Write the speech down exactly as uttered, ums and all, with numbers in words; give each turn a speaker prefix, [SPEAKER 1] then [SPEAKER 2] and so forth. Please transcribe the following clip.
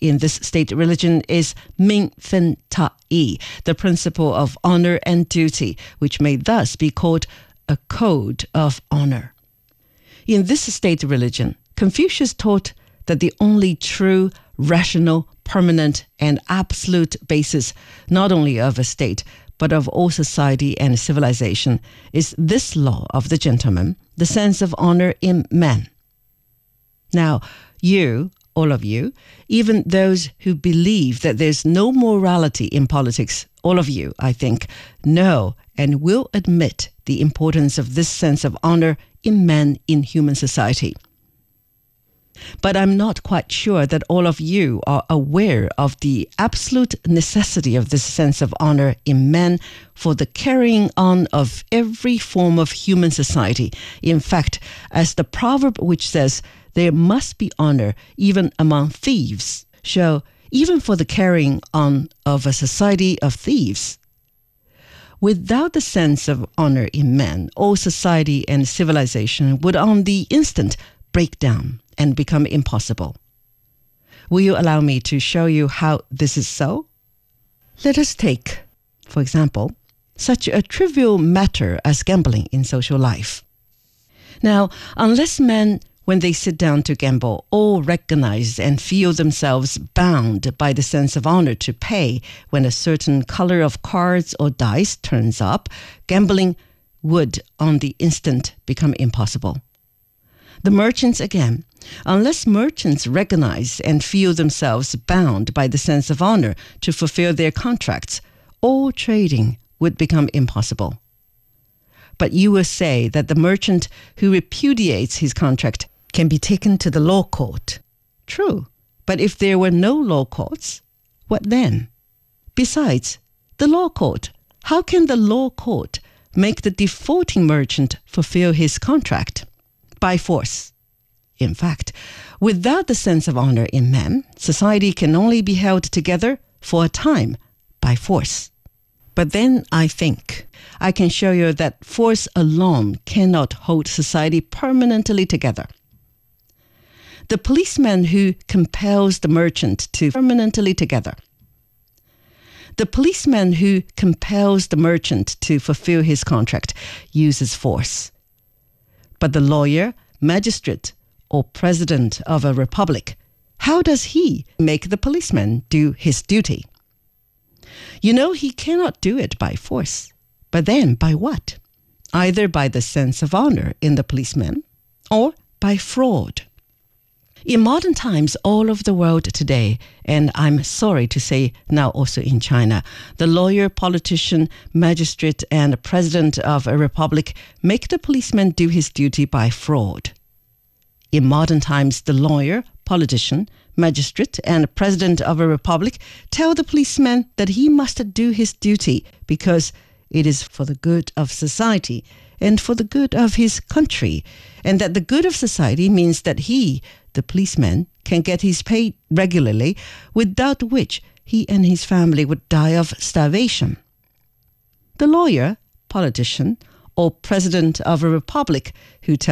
[SPEAKER 1] in this state religion is Min Fen Ta Yi, the principle of honor and duty, which may thus be called a code of honor. In this state religion, Confucius taught that the only true, rational, permanent, and absolute basis not only of a state, but of all society and civilization is this law of the gentleman, the sense of honor in man. Now, you, all of you, even those who believe that there's no morality in politics, all of you, I think, know and will admit the importance of this sense of honor in man in human society. But I'm not quite sure that all of you are aware of the absolute necessity of this sense of honor in men for the carrying on of every form of human society. In fact, as the proverb which says, there must be honor even among thieves, show even for the carrying on of a society of thieves. Without the sense of honor in man, all society and civilization would on the instant break down and become impossible. Will you allow me to show you how this is so? Let us take, for example, such a trivial matter as gambling in social life. Now, unless men, when they sit down to gamble, all recognize and feel themselves bound by the sense of honor to pay when a certain color of cards or dice turns up, gambling would on the instant become impossible. The merchants again, unless merchants recognize and feel themselves bound by the sense of honor to fulfill their contracts, all trading would become impossible. But you will say that the merchant who repudiates his contract can be taken to the law court. True, but if there were no law courts, what then? Besides, the law court, how can the law court make the defaulting merchant fulfill his contract? By force. In fact, without the sense of honor in man, society can only be held together for a time by force. But then I think I can show you that force alone cannot hold society permanently together. The policeman who compels the merchant to permanently together. The policeman who compels the merchant to fulfill his contract uses force. But the lawyer, magistrate, or president of a republic, how does he make the policeman do his duty? You know he cannot do it by force. But then by what? Either by the sense of honor in the policeman or by fraud. In modern times all over the world today, and I'm sorry to say now also in China, the lawyer, politician, magistrate, and president of a republic make the policeman do his duty by fraud. In modern times, the lawyer, politician, magistrate, and president of a republic tell the policeman that he must do his duty because it is for the good of society and for the good of his country, and that the good of society means that he, the policeman, can get his pay regularly, without which he and his family would die of starvation. The lawyer, politician, or president of a republic who tells